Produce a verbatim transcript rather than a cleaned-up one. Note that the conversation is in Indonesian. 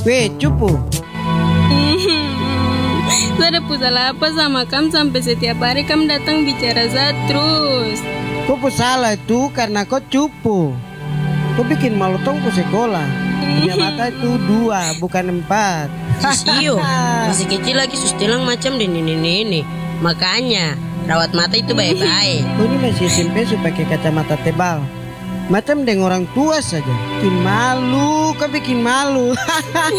Weh, cupu. Saya ada salah apa sama kamu sampai setiap hari kamu datang bicara saya terus. Kau pu salah itu karena kau cupu. Kau bikin malu tong ke sekolah. Punya mata itu dua, bukan empat. Sisio, masih kecil lagi sustilang macam di nini-nini. Makanya, rawat mata itu baik-baik. Kau ini masih S M P supaya pakai kacamata tebal. Macam dengan orang tua saja. Bikin malu, kau bikin malu.